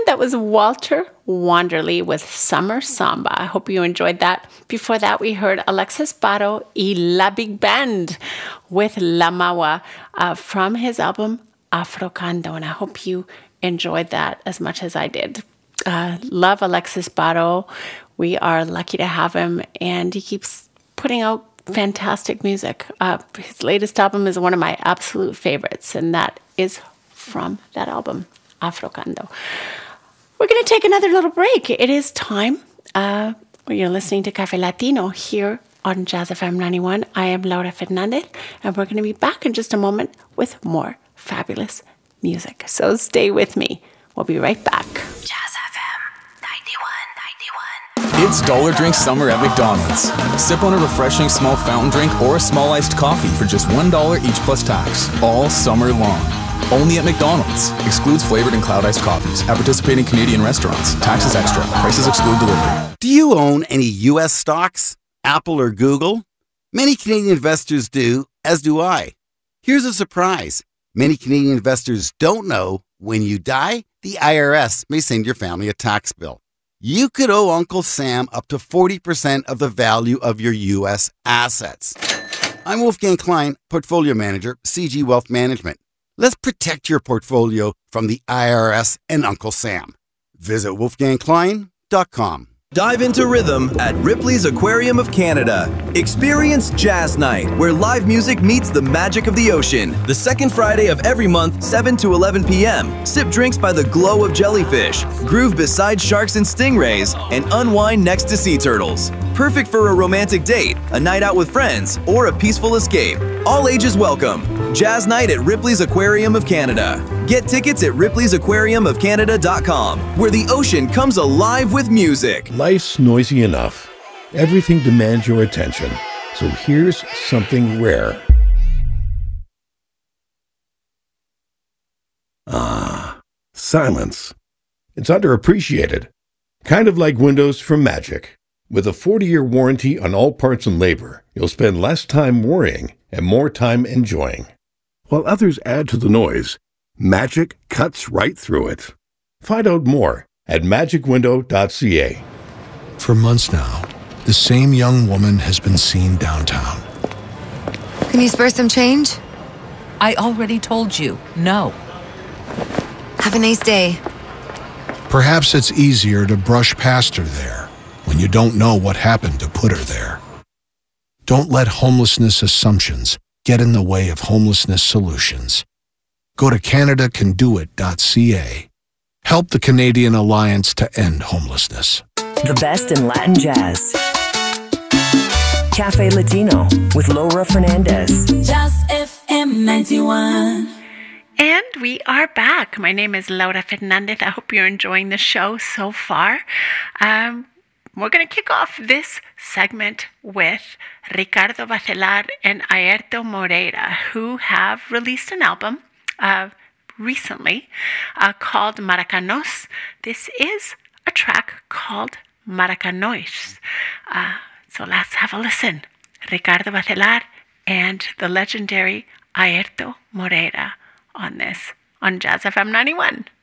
that was Walter Wanderley with Summer Samba. I hope you enjoyed that. Before that, we heard Alexis Baro y La Big Band with La Mawa from his album Afrocando, and I hope you enjoyed that as much as I did. Love Alexis Baro. We are lucky to have him, and he keeps putting out fantastic music. His latest album is one of my absolute favorites, and that is from that album, Afrocando. We're going to take another little break. It is time. You're listening to Cafe Latino here on Jazz FM 91. I am Laura Fernandez, and we're going to be back in just a moment with more fabulous music. So stay with me. We'll be right back. Jazz FM 91. It's Dollar Drink Summer at McDonald's. Sip on a refreshing small fountain drink or a small iced coffee for just $1 each plus tax, all summer long. Only at McDonald's. Excludes flavored and cloud iced coffees at participating Canadian restaurants. Taxes extra. Prices exclude delivery. Do you own any U.S. stocks? Apple or Google? Many Canadian investors do, as do I. Here's a surprise. Many Canadian investors don't know when you die, the IRS may send your family a tax bill. You could owe Uncle Sam up to 40% of the value of your U.S. assets. I'm Wolfgang Klein, Portfolio Manager, CG Wealth Management. Let's protect your portfolio from the IRS and Uncle Sam. Visit wolfgangklein.com. Dive into rhythm at Ripley's Aquarium of Canada. Experience Jazz Night, where live music meets the magic of the ocean. The second Friday of every month, 7 to 11 p.m. Sip drinks by the glow of jellyfish, groove beside sharks and stingrays, and unwind next to sea turtles. Perfect for a romantic date, a night out with friends, or a peaceful escape. All ages welcome. Jazz Night at Ripley's Aquarium of Canada. Get tickets at ripleysAquariumofcanada.com, where the ocean comes alive with music. Life's noisy enough. Everything demands your attention. So here's something rare. Silence. It's underappreciated. Kind of like Windows from Magic. With a 40-year warranty on all parts and labor, you'll spend less time worrying and more time enjoying. While others add to the noise, Magic cuts right through it. Find out more at magicwindow.ca. For months now, the same young woman has been seen downtown. Can you spare some change? I already told you, no. Have a nice day. Perhaps it's easier to brush past her there when you don't know what happened to put her there. Don't let homelessness assumptions get in the way of homelessness solutions. Go to CanadaCanDoIt.ca. Help the Canadian Alliance to End Homelessness. The best in Latin jazz. Cafe Latino with Laura Fernandez. Jazz FM 91. And we are back. My name is Laura Fernandez. I hope you're enjoying the show so far. We're going to kick off this segment with Ricardo Bacelar and Airto Moreira, who have released an album recently called Maracanos. This is a track called Maracanois. So let's have a listen. Ricardo Bacelar and the legendary Airto Moreira on this, on Jazz FM 91.